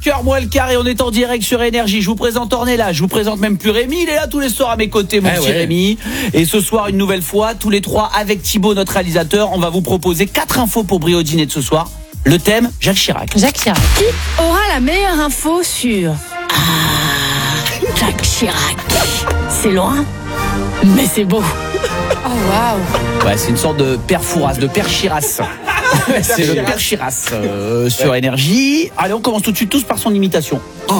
Cœur-moi le carré, on est en direct sur Énergie. Je vous présente Ornella, je vous présente même plus Rémi. Il est là tous les soirs à mes côtés, mon petit Rémi. Et ce soir, une nouvelle fois, tous les trois, avec Thibaut, notre réalisateur, on va vous proposer 4 infos pour briller au dîner de ce soir. Le thème, Jacques Chirac. Jacques Chirac. Qui aura la meilleure info sur Jacques Chirac? C'est loin, mais c'est beau. Oh waouh. Ouais, c'est une sorte de père Fouras, de père Chiras. C'est le père Chiras sur Énergie. Allez, on commence tout de suite tous par son imitation.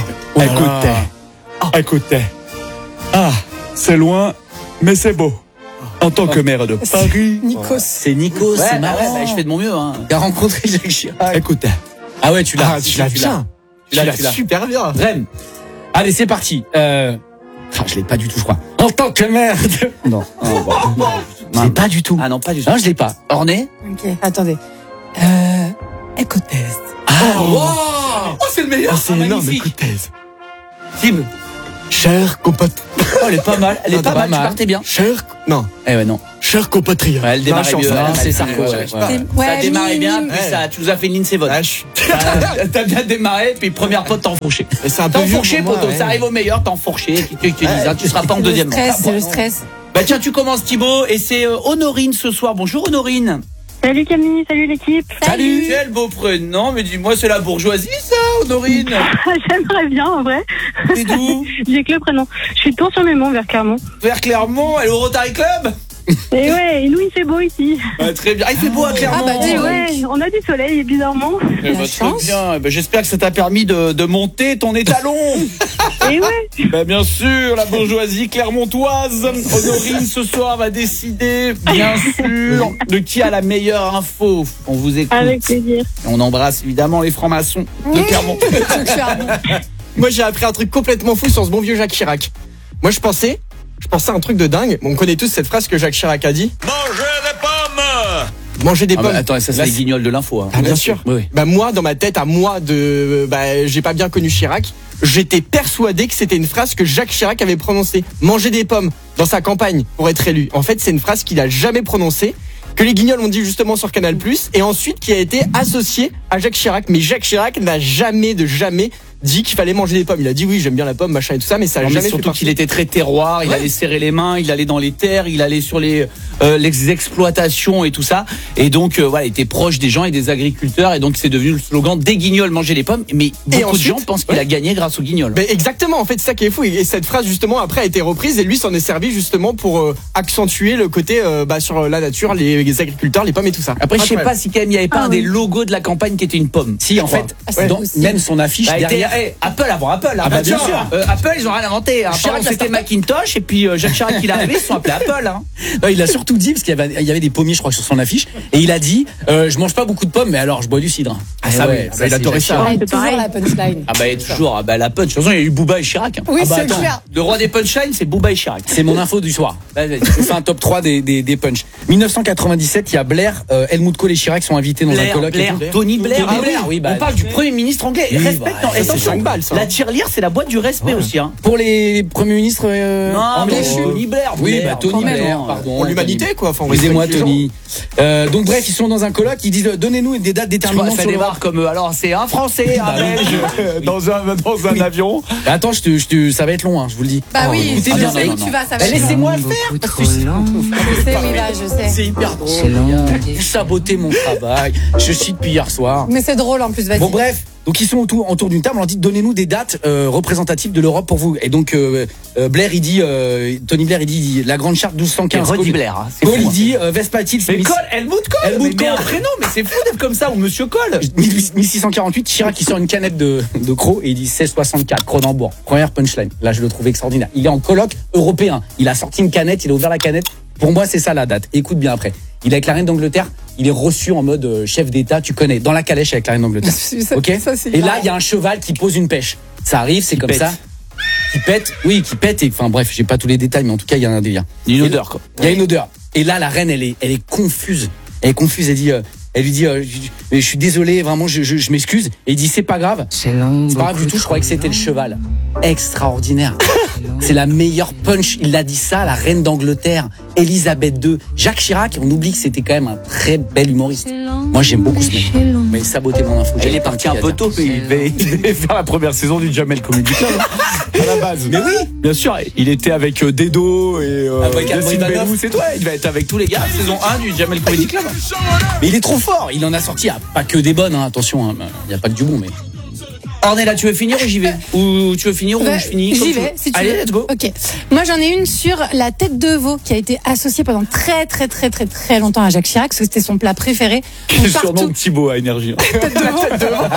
Écoutez. Ah, c'est loin, mais c'est beau. En tant que maire de Paris. Nikos. C'est Nikos, c'est marrant. Je fais de mon mieux. T'as rencontré Jacques Chirac. Écoutez. Ah ouais, tu l'as. Tu l'as bien. Tu l'as super bien. Rem. Allez, c'est parti. Je l'ai pas du tout, je crois. En tant que maire de... Non. Je l'ai pas du tout. Ah non, pas du tout. Non, je l'ai pas. Orné. Ok, attendez. Écoutez. C'est le meilleur. C'est énorme, écoutez. Tim. Cher compatriote. Oh, elle est pas mal. Elle est pas mal. Tu partais bien. Non. Eh ouais, non. Cher compatriote. Ouais, elle démarrait mieux. Non, c'est ça. Sarko. Ça démarrait bien, puis ça, tu nous as fait une ligne, c'est votre. T'as bien démarré, puis première pote, t'as enfourché. C'est un peu T'as vieux enfourché, pour moi, poteau. ouais. Ça arrive au meilleur, t'as enfourché. Tu seras pas en deuxième. C'est le stress. Bah tiens, tu commences Thibaut, et c'est Honorine ce soir. Bonjour Honorine. Salut Camille, salut l'équipe. Salut. Quel beau prénom, mais dis-moi, c'est la bourgeoisie ça, Honorine? J'aimerais bien en vrai. T'es d'où? J'ai que le prénom. Je suis de Tours-sur-Mémont vers Clermont. Vers Clermont, elle est au Rotary Club? Et ouais, et nous il fait beau ici. Très bien. Ah, il fait beau à Clermont. Et ouais, on a du soleil bizarrement. Eh ben, très bien. Eh ben, j'espère que ça t'a permis de monter ton étalon. Et ouais. Bah, bien sûr, la bourgeoisie clermontoise. Honorine ce soir va décider, bien sûr, de qui a la meilleure info. On vous écoute. Avec plaisir. Et on embrasse évidemment les francs-maçons de Clermont. Moi, j'ai appris un truc complètement fou sur ce bon vieux Jacques Chirac. Moi, je pensais à un truc de dingue. On connaît tous cette phrase que Jacques Chirac a dit. Manger des pommes. Attends, ça c'est les guignols de l'info. Hein. Ah, bien sûr. Oui. Bah, moi, dans ma tête, j'ai pas bien connu Chirac. J'étais persuadé que c'était une phrase que Jacques Chirac avait prononcée. Manger des pommes dans sa campagne pour être élu. En fait, c'est une phrase qu'il a jamais prononcée, que les guignols ont dit justement sur Canal+, et ensuite qui a été associée à Jacques Chirac. Mais Jacques Chirac n'a jamais dit qu'il fallait manger des pommes. Il a dit oui, j'aime bien la pomme, machin et tout ça, mais ça a jamais fait surtout partie. qu'il était très terroir, il allait serrer les mains, il allait dans les terres, il allait sur les exploitations et tout ça. Et donc voilà, il était proche des gens et des agriculteurs, et donc c'est devenu le slogan des guignols, manger les pommes. Mais beaucoup de gens pensent qu'il a gagné grâce aux guignols. Mais exactement, en fait, c'est ça qui est fou. Et cette phrase justement après a été reprise, et lui s'en est servi justement pour accentuer le côté sur la nature, les agriculteurs, les pommes et tout ça. Après, je sais pas si quand même il y avait pas un des logos de la campagne qui était une pomme. Si, en fait, même son affiche derrière. Apple avant Apple. Ah bah bien sûr. Apple, ils ont rien inventé. Chirac, c'était Macintosh, et puis Jacques Chirac, il est arrivé, ils sont appelés Apple. Hein. Non, il a surtout dit, parce qu'il y avait des pommiers, je crois, sur son affiche, et il a dit, je mange pas beaucoup de pommes, mais alors je bois du cidre. Ah ça, oui, il adorait ça. C'est toujours la punchline. Ah bah toujours, la punch. De toute façon, il y a eu Booba et Chirac. Hein. Oui, c'est attends, clair. le roi des punchlines, c'est Booba et Chirac. C'est mon info du soir. Je fais un top 3 des punch. 1997, il y a Blair, Helmut Kohl et Chirac sont invités dans un colloque. Tony Blair. Tony Blair, oui, on parle du Premier ministre anglais. Oui, Respecte. c'est 5 balles, ça. La tirelire, c'est la boîte du respect aussi. Hein. Pour les premiers ministres anglais. Tony Blair. Oui, Tony Blair, Blair, pardon. Pour l'humanité, quoi. Enfin, Excusez-moi, Tony. Donc bref, ils sont dans un colloque, ils disent donnez-nous des dates déterminantes. Ça sur démarre comme alors c'est un Français, un Belge Dans un avion. Attends, ça va être long, hein, je vous le dis. Bah oui, écoutez je bien, sais non, où tu vas, ça va. laissez-moi le faire. Je sais, oui, là, je sais. C'est hyper drôle. Vous sabotez mon travail. Je suis depuis hier soir. Mais c'est drôle en plus, vas-y. Bon bref, donc ils sont autour d'une table, on leur dit donnez-nous des dates représentatives de l'Europe pour vous. Et donc Blair il dit Tony Blair il dit la grande charte 1215. Redis Blair. Hein, Kohl il dit Vespatil. Mais Kohl, Helmut Kohl. Mais un prénom, mais c'est fou d'être comme ça, ou Monsieur Kohl. 1648, Chirac qui sort une canette de Croc et il dit 1664, Cronenbourg. Première punchline. Là je le trouve extraordinaire. Il est en colloque européen. Il a sorti une canette, il a ouvert la canette. Pour moi c'est ça la date. Écoute bien après. Il est avec la reine d'Angleterre. Il est reçu en mode chef d'État, tu connais, dans la calèche avec la reine d'Angleterre. Ok. Et là, il y a un cheval qui pose une pêche. Ça arrive, c'est comme ça. Qui pète, oui, qui pète. Et enfin bref, j'ai pas tous les détails, mais en tout cas, il y a un délire. Il y a une odeur, quoi. Il y a une odeur. Et là, la reine, elle est confuse. Elle est confuse. Elle lui dit, je suis désolé, vraiment, je m'excuse. Et il dit, c'est pas grave. C'est pas grave du tout. Je croyais que c'était le cheval. Extraordinaire. C'est la meilleure punch. Il a dit ça, la reine d'Angleterre, Elisabeth II. Jacques Chirac, on oublie que c'était quand même un très bel humoriste. Moi, Moi, j'aime beaucoup ce mec. Mais saboter mon info. Il est parti un peu tôt, il devait faire la première saison du Jamel Comedy Club. À la base. Mais oui. Bien sûr, il était avec Dedo et Avec Yacine Ivanov. Bellous, c'est toi. Il va être avec tous les gars, saison 1 du Jamel Comedy Club. Mais il est trop fort. Il en a sorti pas que des bonnes, hein. Attention, il n'y a pas que du bon, mais. Ornella, tu veux finir ou j'y vais? Ou tu veux finir ou je finis? Comme J'y tu veux. vais, si tu Allez, veux. let's go. Ok. Moi, j'en ai une sur la tête de veau qui a été associée pendant très longtemps à Jacques Chirac, parce que c'était son plat préféré. Quel surnom de Thibaut à Énergie. Tête de veau.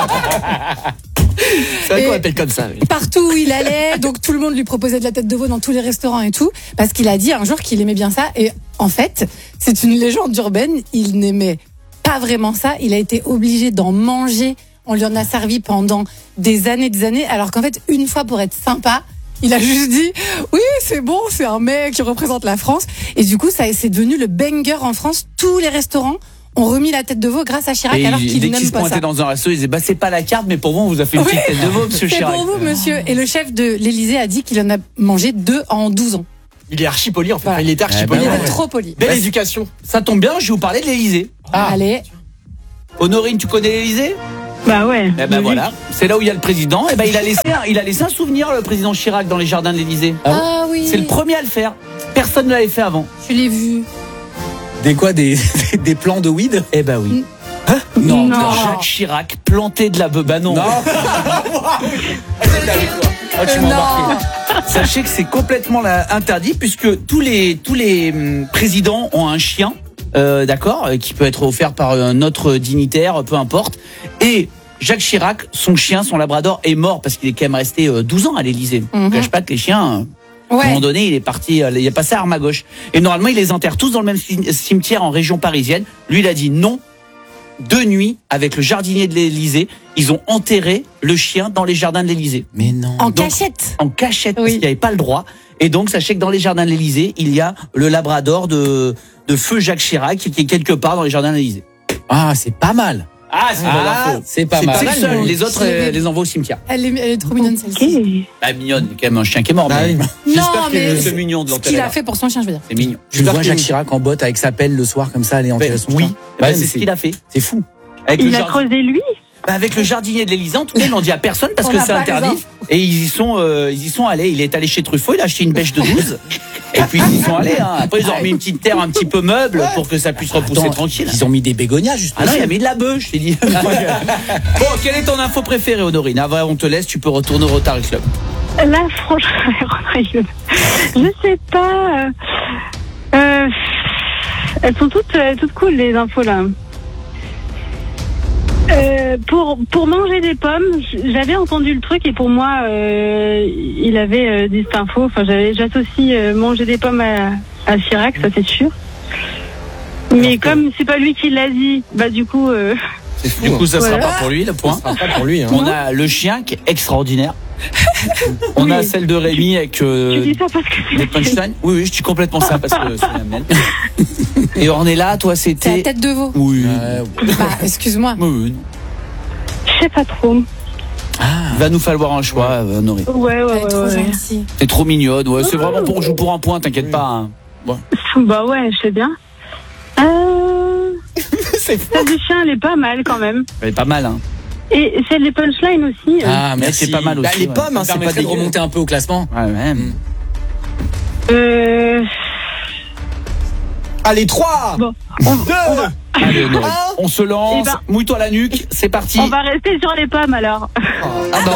C'est vrai Et- qu'on appelle comme ça. oui. Partout où il allait, donc tout le monde lui proposait de la tête de veau dans tous les restaurants et tout, parce qu'il a dit un jour qu'il aimait bien ça. Et en fait, c'est une légende urbaine. Il n'aimait pas vraiment ça. Il a été obligé d'en manger. On lui en a servi pendant des années, alors qu'en fait, une fois pour être sympa, il a juste dit oui, c'est bon, c'est un mec qui représente la France. Et du coup, c'est devenu le banger en France. Tous les restaurants ont remis la tête de veau grâce à Chirac, alors qu'il dès qu'il n'aime se pas pointait ça. dans un resto, il disait bah c'est pas la carte, mais pour vous, on vous a fait une petite tête de veau, monsieur C'est Chirac. pour vous, monsieur. Et le chef de l'Élysée a dit qu'il en a mangé 2 en 12 ans. Il est archi poli en fait. Voilà. Enfin, il était archi Eh poli. Il ben, était ouais. trop poli. Belle éducation. Ça tombe bien, je vais vous parler de l'Élysée. Allez. Honorine, tu connais l'Élysée? Bah ouais. Eh ben voilà, c'est là où il y a le président. Eh ben il a laissé un souvenir, le président Chirac, dans les jardins de l'Élysée. Ah oui. C'est le premier à le faire. Personne ne l'avait fait avant. Je l'ai vu. Des quoi, des plants de weed? Eh ben oui. Non. Jacques Chirac plantait de la beuh. Bah non. Oh, tu m'as embarqué. Sachez que c'est complètement interdit puisque tous les présidents ont un chien, d'accord, qui peut être offert par un autre dignitaire, peu importe. Et Jacques Chirac, son chien, son labrador, est mort parce qu'il est quand même resté 12 ans à l'Élysée. Je ne cache pas que les chiens, à un moment donné, il est parti, il est passé à arme à gauche. Et normalement, il les enterre tous dans le même cimetière en région parisienne. Lui, il a dit non. De nuit, avec le jardinier de l'Élysée, ils ont enterré le chien dans les jardins de l'Élysée. Mais non. En Donc, cachette. En cachette, Oui. parce qu'il n'y avait pas le droit. Et donc, sachez que dans les jardins de l'Élysée, il y a le labrador de feu Jacques Chirac qui est quelque part dans les jardins de l'Élysée. Ah, c'est pas mal. Ah, c'est C'est pas C'est mal. le seul. Les autres, les envoie au cimetière. Elle est trop mignonne, celle-ci. Ok. Bah, mignonne, quand même un chien qui est mort. Bah mais oui. Non, que mais c'est mignon de ce l'enterrer qu'il a là. fait pour son chien, je veux dire. C'est mignon. Tu vois qu'il- Jacques Chirac en botte avec sa pelle le soir comme ça, aller enterrer son Oui, chien. bah, Ouais, c'est ce qu'il a fait. C'est fou. Avec Il a creusé lui. Avec le jardinier de l'Élysée, en tout cas, ils n'ont dit à personne parce On que n'a c'est pas interdit. raison. Et ils y sont allés. Il est allé chez Truffaut, il a acheté une bêche de 12. Et puis ils y sont allés. Hein. Après, ils ont remis une petite terre un petit peu meuble pour que ça puisse repousser Attends, tranquille. Ils ont mis des bégonias juste. Ah non, il y a mis de la bœuf, je t'ai dit. Bon, quelle est ton info préférée, Honorine? Avant, on te laisse, tu peux retourner au Rotary Club. Là, franchement, je sais pas. Elles sont toutes cool, les infos là. Pour manger des pommes, j'avais entendu le truc et pour moi, il avait dit cette info. Enfin, j'associe manger des pommes à Chirac, ça c'est sûr. Mais comme c'est pas lui qui l'a dit, bah du coup, C'est fou. Du coup, ça sera Voilà. pas pour lui, le point. Pas pour lui. Hein. On a le chien qui est extraordinaire. On a Oui. celle de Rémi avec tu dis ça parce que des punchlines. Oui, oui, je dis complètement ça parce que c'est la mienne. Et Ornella, toi, C'est la c'était. tête de veau. Oui. Bah, excuse-moi. Oui, oui. je sais pas trop. Il va nous falloir un choix, Honoré. Ouais, Elle est trop ouais. gentille. T'es trop mignonne. Ouais, c'est vraiment pour jouer pour un point, t'inquiète pas. Hein. Bah ouais, je sais bien. C'est fou. Celle du chien, elle est pas mal quand même. Elle est pas mal, hein. Et celle des punchlines aussi. Ah, Mais merci. c'est pas mal aussi. Bah, les ouais. pommes, hein, Ça c'est pas permettrait de dégueu. remonter un peu au classement. Ouais, ouais. Allez, 3 Bon, 2 Allez, Honoré, on se lance. Eh ben- Mouille-toi la nuque, c'est parti. on va rester sur les pommes alors. Ah bah,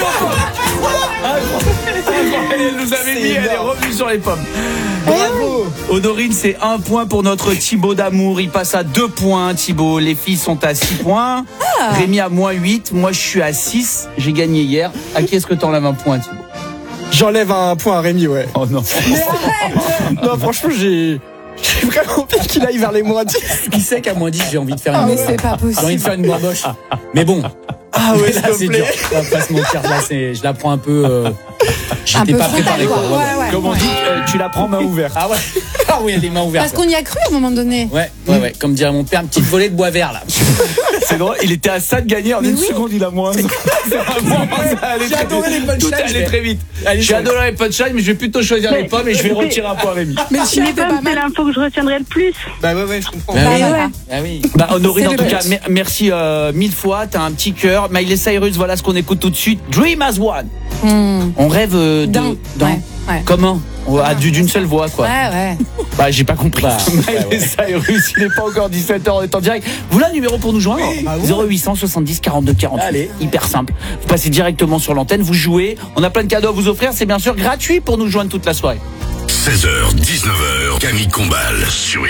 elle nous avait C'est mis, elle est énorme. revenue sur les pommes. Bravo. Honorine, c'est 1 point pour notre Thibaut d'amour. Il passe à 2 points, Thibaut. Les filles sont à 6 points. Rémi à moins 8. Moi, je suis à 6. J'ai gagné hier. À qui est-ce que t'enlèves un point, Thibaut? J'enlève un point à Rémi, ouais. Oh non. Non, franchement, j'ai vraiment peur qu'il aille vers les moins 10. Qui sait qu'à moins 10, j'ai envie de faire une. Mais c'est pas J'ai envie de faire possible. une bamboche. Mais bon. Ah ouais, s'il Là, te c'est plaît. dur. On va pas se mentir. Là, je la prends un peu. Un J'étais peu pas frontal, préparé, quoi. quoi. Ouais, ouais. Comme on dit, tu la prends main ouverte. Ah ouais. Ah oui, il y a des mains ouvertes. Parce qu'on y a cru à un moment donné. Ouais, ouais, ouais. Comme dirait mon père, une petite volée de bois vert là. C'est drôle, il était à ça de gagner en une seconde, il a moins. J'ai adoré les punchlines. Tout allait très vite. Allez, J'ai adoré les punchlines, mais je vais plutôt choisir les pommes et je vais retirer un point à Rémi. Mais le chien Les était pommes, pas c'est mal. l'info que je retiendrai le plus. Bah ouais, je comprends. Bah oui. Voilà. Ah oui. Bah Honorine, en C'est tout le cas, but. merci 1000 fois, t'as un petit cœur. Miley Cyrus, voilà ce qu'on écoute tout de suite. Dream as one. On rêve D'un. Ouais. Comment d'une seule voix, quoi. Ouais. Bah j'ai pas compris. Bah, Miley Cyrus, il est pas encore 17h, on est en direct. Vous voulez un numéro pour nous joindre 0800 70 42 48. Allez. Hyper simple. Vous passez directement sur l'antenne, vous jouez. On a plein de cadeaux à vous offrir. C'est bien sûr gratuit pour nous joindre toute la soirée. 16h, 19h, Camille Combal sur